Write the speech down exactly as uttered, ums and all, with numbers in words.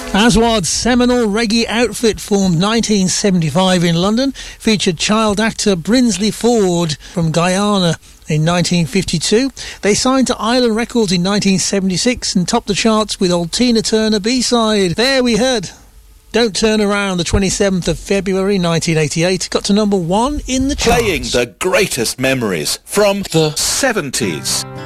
Aswad's seminal reggae outfit, formed nineteen seventy-five in London, featured child actor Brinsley Ford from Guyana in nineteen fifty-two. They signed to Island Records in nineteen seventy-six and topped the charts with Old Tina Turner B-side. There we heard Don't Turn Around, the twenty-seventh of February nineteen eighty-eight. Got to number one in the charts. Playing the greatest memories from the seventies.